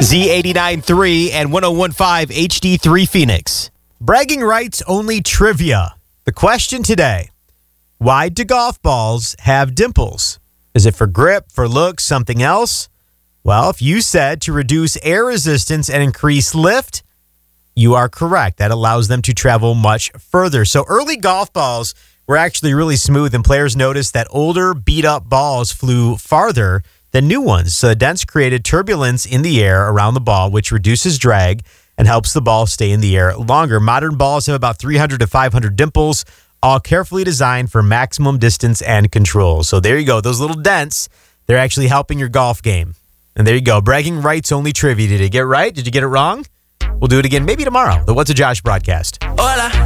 Z89.3 and 101.5 HD3 Phoenix. Bragging rights only trivia. The question today: why do golf balls have dimples? Is it for grip, for looks, something else? Well, if you said to reduce air resistance and increase lift, you are correct. That allows them to travel much further. So early golf balls were actually really smooth, and players noticed that older, beat-up balls flew farther than new ones. So the dents created turbulence in the air around the ball, which reduces drag and helps the ball stay in the air longer. Modern balls have about 300 to 500 dimples, all carefully designed for maximum distance and control. So there you go. Those little dents, they're actually helping your golf game. And there you go. Bragging rights only trivia. Did you get it right? Did you get it wrong? We'll do it again maybe tomorrow. The What's a Josh broadcast. Hola.